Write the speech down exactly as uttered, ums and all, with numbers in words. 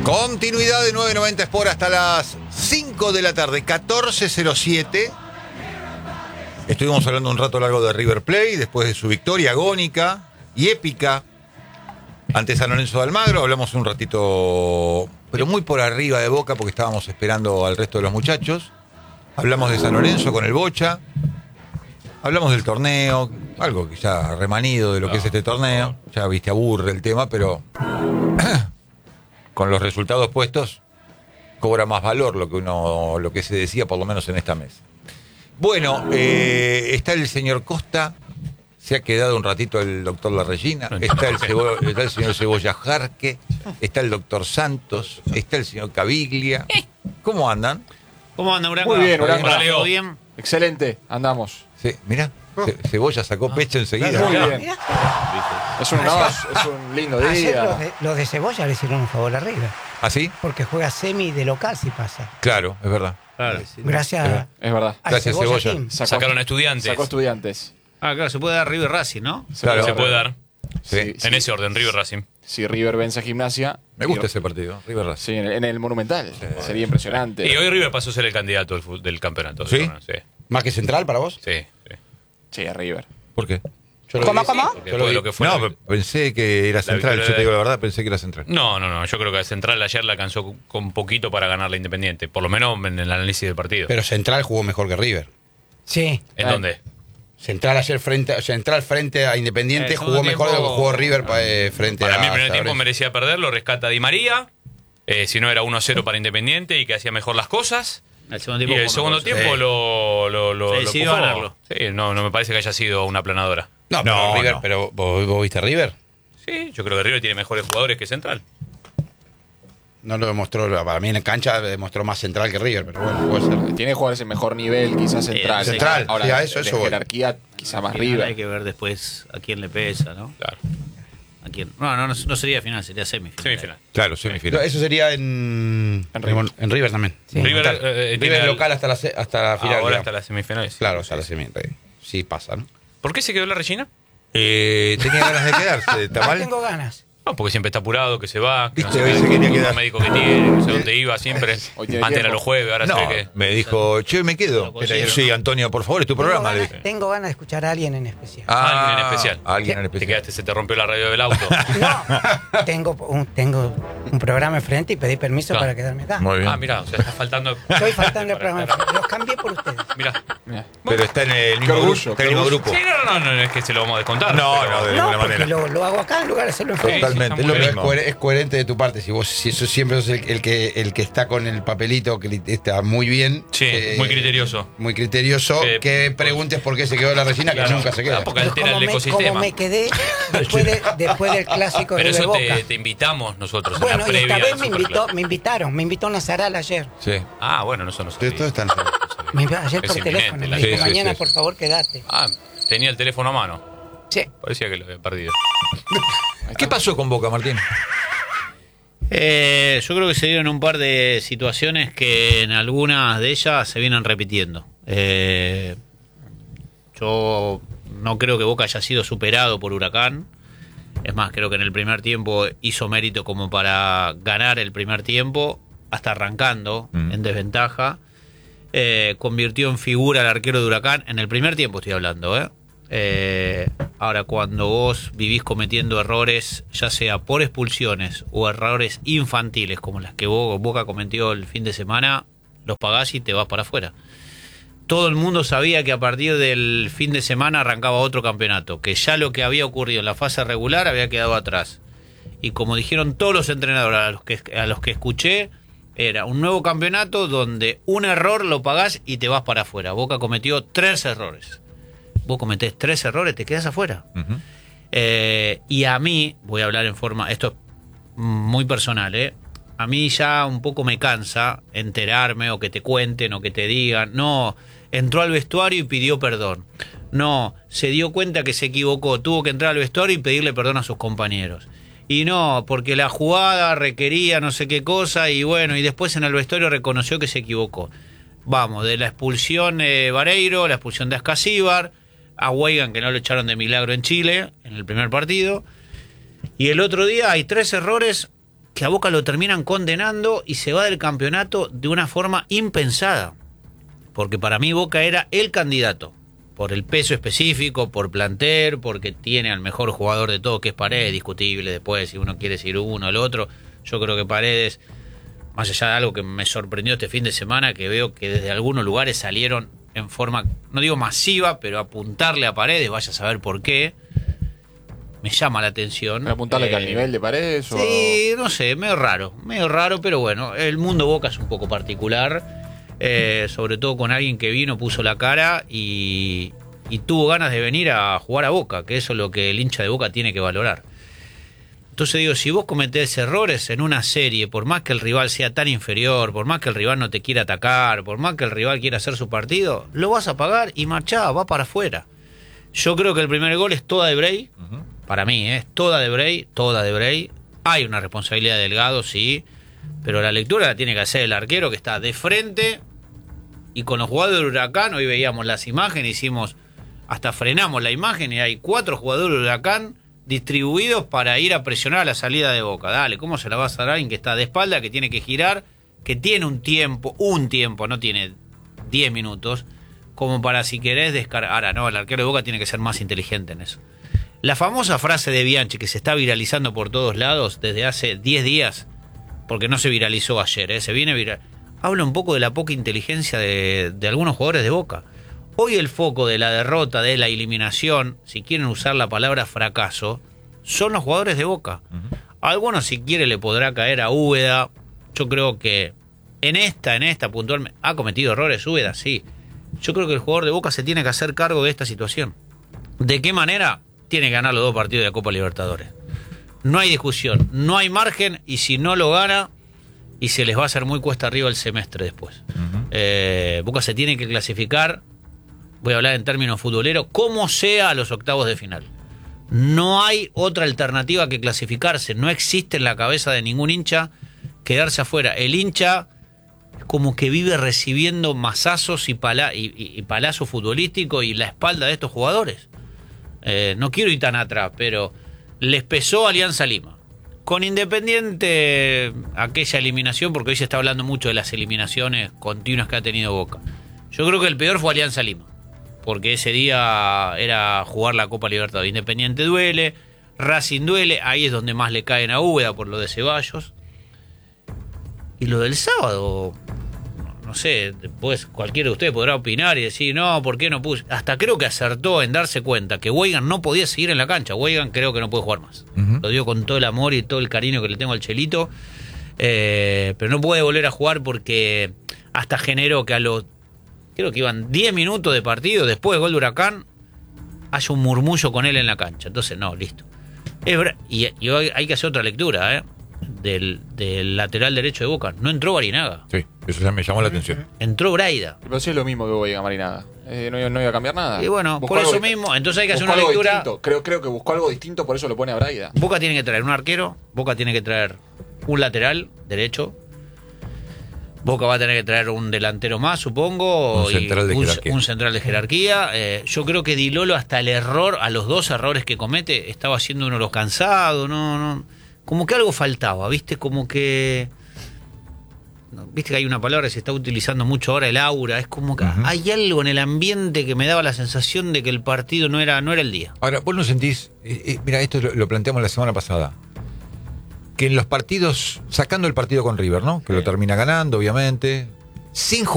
Continuidad de nueve noventa Sport hasta las cinco de la tarde, catorce cero siete. Estuvimos hablando un rato largo de River Plate, después de su victoria agónica y épica ante San Lorenzo de Almagro. Hablamos un ratito, pero muy por arriba de Boca, porque estábamos esperando al resto de los muchachos. Hablamos de San Lorenzo con el Bocha. Hablamos del torneo, algo que ya remanido de lo que es este torneo. Ya viste, aburre el tema, pero con los resultados puestos cobra más valor lo que uno, lo que se decía, por lo menos en esta mesa. Bueno, eh, está el señor Costa, se ha quedado un ratito el doctor La Regina, está el, Cebo, está el señor Cebolla Jarque, está el doctor Santos, está el señor Caviglia. ¿Cómo andan? ¿Cómo andan, Urango? Muy bien, Urango. ¿Todo bien? Excelente, andamos. Sí, mirá, Ce- Cebolla sacó pecho enseguida. Muy Mirá, bien. mirá. Es un, no, es, es un lindo Ayer día. los de, los de Cebolla le hicieron un favor a River, ¿Ah, sí? porque juega semi de local si pasa. Claro, es verdad. Claro. Gracias a, Es verdad. a Gracias, Cebolla Cebolla. Team. Sacó, Sacaron a estudiantes. sacó estudiantes. Ah, claro, se puede dar River Racing, ¿no? Claro. Se puede dar. Sí. Sí. En ese orden, River Racing. Si River vence a Gimnasia. Me gusta y- ese partido, River Racing. Sí, en el, en el Monumental. Sería impresionante. Y hoy River pasó a ser el candidato del, fu- del campeonato. ¿Sí? Sí. ¿Más que Central para vos? Sí. sí. Sí, a River. ¿Por qué? Yo lo ¿Cómo, vi- cómo? Porque Yo lo después de vi. lo que fue No, la- pe- pensé que era Central, victoria yo te de- digo la verdad, pensé que era Central. No, no, no. Yo creo que Central ayer le alcanzó con poquito para ganar la Independiente. Por lo menos en el análisis del partido. Pero Central jugó mejor que River. Sí, ¿En Ah. dónde? Central ayer frente, Central frente a Independiente Eh, jugó segundo mejor de lo que tiempo- jugó River eh, frente Para a mí, el primer San tiempo Lorenzo. merecía perder. Lo rescata Di María. Eh, si no, era uno a cero para Independiente y que hacía mejor las cosas. El segundo Y tiempo. el jugó segundo mejor. tiempo Sí. lo, lo, lo, Sí, lo decidió empujó. ganarlo. Sí, no, no me parece que haya sido una aplanadora. No, pero No, River, no. pero ¿vos, vos viste River? Sí, yo creo que River tiene mejores jugadores que Central. No lo demostró, para mí en la cancha demostró más Central que River, pero bueno, puede ser. Tiene jugadores en mejor nivel, quizás Central. Sí, Central, Ahora, sí, a eso, de eso voy. jerarquía, quizás más Al final Hay River. que ver después a quién le pesa, ¿no? Claro. A quién. No, no, no, no sería final, sería semifinal. Semifinal. Claro, No, semifinal. eso sería en, En River. en River también. Sí. River, Monumental. eh, eh, River tiene al- local hasta la, se- hasta la final. Ahora digamos. hasta las semifinales. Claro, hasta la semifinal. Sí pasa, ¿no? ¿Por qué se quedó la Regina? Eh, tenía ganas de quedarse, ¿está no mal? tengo ganas. No, porque siempre está apurado, que se va, que no Viste, sé hoy qué, se quería los quedar. médicos que tiene, no sé dónde iba siempre. Hoy tiene Antes era tiempo. los jueves, ahora No, se ve que... me dijo, che, me quedo. Pero- Sí, Antonio, por favor, es tu Tengo programa. le ganas, dije. tengo ganas de escuchar a alguien en especial. Ah, alguien en especial. Alguien en Te especial. quedaste, se te rompió la radio del auto. No, tengo un, tengo un programa enfrente y pedí permiso Claro. para quedarme acá. Muy bien. Ah, mira, o sea, está faltando... Estoy faltando el programa enfrente. Los cambié por ustedes. Mira. Mirá. Pero está en el mismo orgullo, grupo. Está qué en el mismo orgullo. grupo. Sí, no, no, no, no es que se lo vamos a descontar. No, pero- no, de No, ninguna porque manera. lo, lo hago acá en lugar de hacerlo enfrente. Totalmente, es lo muy Pero es, mismo. coher- es coherente de tu parte. Si vos, si eso siempre sos el, el que el que está con el papelito, que li- está muy bien. Sí, eh, muy criterioso. Muy criterioso. Eh, que preguntes por qué se quedó la Regina, que Claro. nunca se queda. Ah, porque Pero altera como el me, ecosistema. como me quedé después, de, después del clásico Pero River eso Boca. te, te invitamos nosotros en Bueno, la y previa esta al vez me, invitó, Superclásico. me invitaron, me invitó Nazaral ayer. Sí. Ah, bueno, no son los Ustedes todos están. Me invitó ayer Es por inminente, teléfono. la- Me dijo, Sí, sí, mañana sí. por favor quédate. Ah, tenía el teléfono a mano. Sí. Parecía que lo había perdido. ¿Qué pasó con Boca, Martín? Eh, yo creo que se dieron un par de situaciones que en algunas de ellas se vienen repitiendo. Eh, yo no creo que Boca haya sido superado por Huracán. Es más, creo que en el primer tiempo hizo mérito como para ganar el primer tiempo, hasta arrancando Mm. en desventaja. Eh, convirtió en figura al arquero de Huracán. En el primer tiempo estoy hablando, ¿eh? Eh, ahora, cuando vos vivís cometiendo errores, ya sea por expulsiones o errores infantiles, como las que Bo- Boca cometió el fin de semana, los pagás y te vas para afuera. Todo el mundo sabía que a partir del fin de semana arrancaba otro campeonato, que ya lo que había ocurrido en la fase regular había quedado atrás. Y como dijeron todos los entrenadores a los que, a los que escuché, era un nuevo campeonato donde un error lo pagás y te vas para afuera. Boca cometió tres errores. Vos cometés tres errores, te quedás afuera. Ujú. Eh, y a mí, voy a hablar en forma, esto es muy personal, ¿eh? A mí ya un poco me cansa enterarme o que te cuenten o que te digan, no, entró al vestuario y pidió perdón. No, se dio cuenta que se equivocó, tuvo que entrar al vestuario y pedirle perdón a sus compañeros. Y no, porque la jugada requería no sé qué cosa y bueno, y después en el vestuario reconoció que se equivocó. Vamos, de la expulsión de Vareiro, la expulsión de Ascasíbar, a Weigan que no lo echaron de milagro en Chile, en el primer partido. Y el otro día hay tres errores que a Boca lo terminan condenando y se va del campeonato de una forma impensada. Porque para mí Boca era el candidato. Por el peso específico, por planter, porque tiene al mejor jugador de todo, que es Paredes, discutible después, si uno quiere decir uno o el otro. Yo creo que Paredes, más allá de algo que me sorprendió este fin de semana, que veo que desde algunos lugares salieron en forma, no digo masiva, pero apuntarle a Paredes, vaya a saber por qué, me llama la atención. ¿Para apuntarle Eh, que al nivel de Paredes? O... Sí, no sé, medio raro, medio raro, pero bueno, el mundo Boca es un poco particular. Eh, sobre todo con alguien que vino, puso la cara y, y tuvo ganas de venir a jugar a Boca, que eso es lo que el hincha de Boca tiene que valorar. Entonces digo, si vos cometés errores en una serie, por más que el rival sea tan inferior, por más que el rival no te quiera atacar, por más que el rival quiera hacer su partido, lo vas a pagar y marchá, va para afuera. Yo creo que el primer gol es toda de Bray, uh-huh. Para mí, ¿eh? es toda de Bray, toda de Bray. Hay una responsabilidad de Delgado, sí, pero la lectura la tiene que hacer el arquero, que está de frente. Y con los jugadores del Huracán, hoy veíamos las imágenes, hicimos, hasta frenamos la imagen y hay cuatro jugadores del Huracán distribuidos para ir a presionar a la salida de Boca. Dale, ¿cómo se la vas a dar a alguien que está de espalda, que tiene que girar, que tiene un tiempo, un tiempo, no tiene diez minutos, como para si querés descargar? Ahora, no, el arquero de Boca tiene que ser más inteligente en eso. La famosa frase de Bianchi, que se está viralizando por todos lados desde hace diez días, porque no se viralizó ayer, ¿eh? se viene viral. Habla un poco de la poca inteligencia de, de algunos jugadores de Boca. Hoy el foco de la derrota, de la eliminación, si quieren usar la palabra fracaso, son los jugadores de Boca. Uh-huh. Algunos, si quiere, le podrá caer a Úbeda. Yo creo que en esta, en esta puntualmente, ¿ha cometido errores Úbeda? Sí. Yo creo que el jugador de Boca se tiene que hacer cargo de esta situación. ¿De qué manera? Tiene que ganar los dos partidos de la Copa Libertadores. No hay discusión, no hay margen, y si no lo gana, y se les va a hacer muy cuesta arriba el semestre después. Uh-huh. Eh, Boca se tiene que clasificar, voy a hablar en términos futboleros, como sea a los octavos de final. No hay otra alternativa que clasificarse. No existe en la cabeza de ningún hincha quedarse afuera. El hincha es como que vive recibiendo mazazos y, pala- y, y, y palazos futbolísticos y la espalda de estos jugadores. Eh, no quiero ir tan atrás, pero les pesó Alianza Lima. Con Independiente, aquella eliminación, porque hoy se está hablando mucho de las eliminaciones continuas que ha tenido Boca. Yo creo que el peor fue Alianza Lima, porque ese día era jugar la Copa Libertadores. Independiente duele, Racing duele, ahí es donde más le caen a Úbeda por lo de Ceballos. Y lo del sábado, no sé, después cualquiera de ustedes podrá opinar y decir, no, ¿por qué no puse? Hasta creo que acertó en darse cuenta que Weigand no podía seguir en la cancha. Weigand creo que no puede jugar más. Uh-huh. Lo digo con todo el amor y todo el cariño que le tengo al Chelito. Eh, pero no puede volver a jugar porque hasta generó que a los, creo que iban diez minutos de partido, después del gol de Huracán, haya un murmullo con él en la cancha. Entonces, no, listo. Es verdad, y, y hay que hacer otra lectura, ¿eh? Del, del lateral derecho de Boca. No entró Barinaga. Sí, eso ya me llamó la atención. Entró Braida. Pero sí es lo mismo que voy a Marinaga. Eh, no, no iba a cambiar nada. Y bueno, Buscó por eso algo, mismo, entonces hay que hacer buscó una algo lectura. distinto. Creo, creo que buscó algo distinto, por eso lo pone a Braida. Boca tiene que traer un arquero, Boca tiene que traer un lateral derecho, Boca va a tener que traer un delantero más, supongo, un central de un, jerarquía. un central de jerarquía. Eh, yo creo que Di Lolo, hasta el error, a los dos errores que comete, estaba siendo uno de los cansados, no, no, como que algo faltaba, ¿viste? Como que... Viste que hay una palabra que se está utilizando mucho ahora, el aura. Es como que uh-huh. hay algo en el ambiente que me daba la sensación de que el partido no era, no era el día. Ahora, vos no sentís, eh, eh, mira, esto lo, lo planteamos la semana pasada, que en los partidos, sacando el partido con River, ¿no? Que sí. Lo termina ganando, obviamente, sin